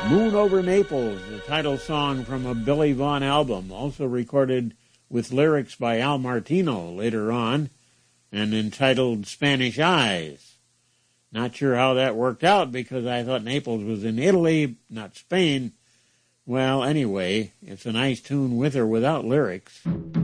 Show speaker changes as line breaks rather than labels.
Moon Over Naples, the title song from a Billy Vaughn album, also recorded with lyrics by Al Martino later on, and entitled Spanish Eyes. Not sure how that worked out because I thought Naples was in Italy, not Spain. Well, anyway, it's a nice tune with or without lyrics.